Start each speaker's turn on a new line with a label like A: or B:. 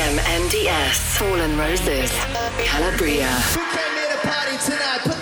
A: MMDS, Fallen Roses, Calabria.
B: We came here to party tonight.